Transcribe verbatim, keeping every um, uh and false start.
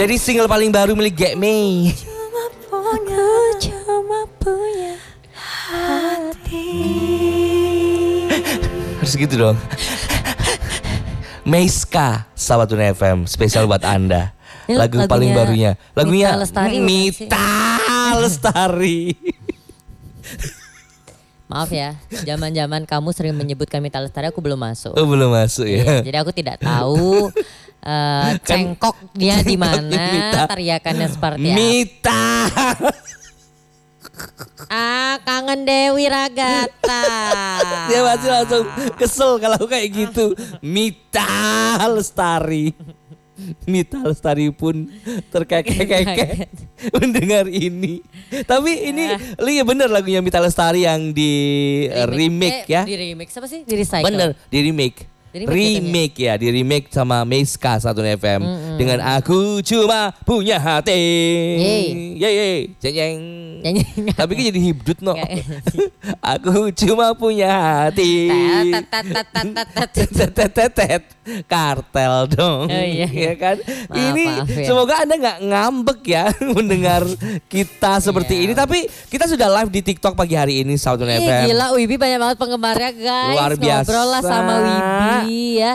Dari single paling baru milik Get Me. Cuma punya, cuma punya hati. Harus gitu dong. Meiska, Sahabat Tuna F M, spesial buat Anda. Ini Lagu paling barunya. Lagunya Mita Lestari. Mita Lestari. Maaf ya, zaman-zaman kamu sering menyebutkan Mita Lestari, aku belum masuk. Oh, belum masuk ya. Iya, jadi aku tidak tahu uh, cengkoknya di mana, teriakannya seperti apa. Mita. Ah, kangen Dewi Ragata. Dia pasti langsung kesel kalau kayak gitu. Mita Lestari. Mita Lestari pun terkekek-kekek mendengar ini. Tapi ini lihat bener lagunya Mita Lestari yang di remake, remake eh, ya. Di remake apa sih? Di recycle. Bener, di remake. Di remake, remake ya, di remake sama Meiska satu F M mm-hmm. dengan Aku Cuma Punya Hati. Yeay, yeay, jeng jeng. Tapi kan jadi hibdut no. Aku cuma punya hati. Tetetetetet. Kartel dong. Oh, iya. Ya kan? Maaf, ini maaf, ya. Semoga Anda nggak ngambek ya mendengar kita seperti iya. ini. Tapi kita sudah live di TikTok pagi hari ini Sahabat Tuna F M. Gila, Wibi banyak banget penggemarnya guys. Luar biasa. Ngobrol lah sama Wibi ya.